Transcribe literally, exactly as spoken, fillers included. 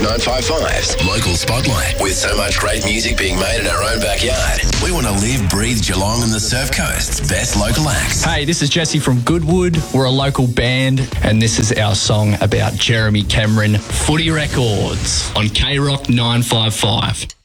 nine five five's Local Spotlight. With so much great music being made in our own backyard, we want to live, breathe Geelong and the Surf Coast's best local acts. Hey, this is Jesse from Goodwood. We're a local band, and this is our song about Jeremy Cameron, Footy Records, on K Rock nine five five.